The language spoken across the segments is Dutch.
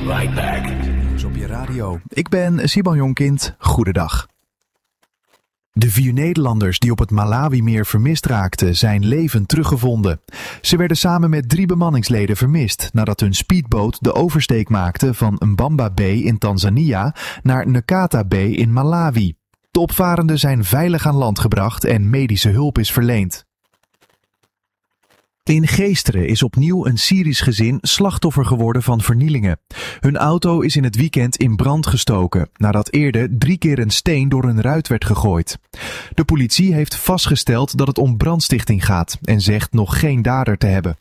right back. Nieuws op je radio. Ik ben Simon Jonkind. Goedendag. De 4 Nederlanders die op het Malawimeer vermist raakten zijn levend teruggevonden. Ze werden samen met 3 bemanningsleden vermist nadat hun speedboot de oversteek maakte van Mbamba Bay in Tanzania naar Nkata Bay in Malawi. De opvarenden zijn veilig aan land gebracht en medische hulp is verleend. In Geesteren is opnieuw een Syrisch gezin slachtoffer geworden van vernielingen. Hun auto is in het weekend in brand gestoken, nadat eerder 3 keer een steen door hun ruit werd gegooid. De politie heeft vastgesteld dat het om brandstichting gaat en zegt nog geen dader te hebben.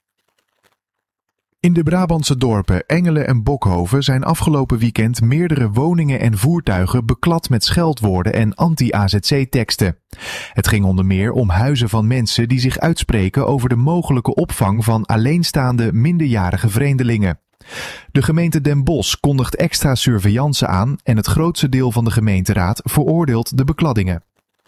In de Brabantse dorpen Engelen en Bokhoven zijn afgelopen weekend meerdere woningen en voertuigen beklad met scheldwoorden en anti-AZC-teksten. Het ging onder meer om huizen van mensen die zich uitspreken over de mogelijke opvang van alleenstaande minderjarige vreemdelingen. De gemeente Den Bosch kondigt extra surveillance aan en het grootste deel van de gemeenteraad veroordeelt de bekladdingen.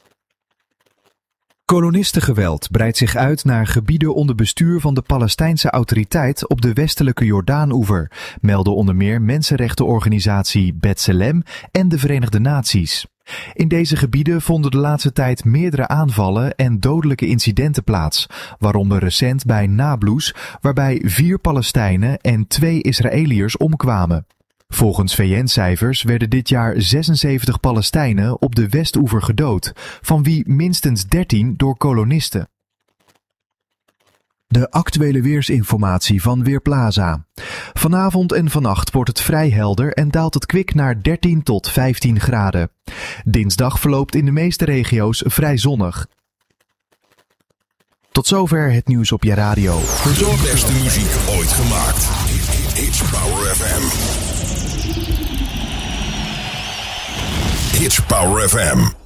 Kolonistengeweld breidt zich uit naar gebieden onder bestuur van de Palestijnse autoriteit op de westelijke Jordaanoever, melden onder meer mensenrechtenorganisatie B'Tselem en de Verenigde Naties. In deze gebieden vonden de laatste tijd meerdere aanvallen en dodelijke incidenten plaats, waaronder recent bij Nablus, waarbij 4 Palestijnen en 2 Israëliërs omkwamen. Volgens VN-cijfers werden dit jaar 76 Palestijnen op de Westoever gedood, van wie minstens 13 door kolonisten. De actuele weersinformatie van Weerplaza. Vanavond en vannacht wordt het vrij helder en daalt het kwik naar 13 tot 15 graden. Dinsdag verloopt in de meeste regio's vrij zonnig. Tot zover het nieuws op je radio. De beste muziek ooit gemaakt. It's Power FM. It's Power FM.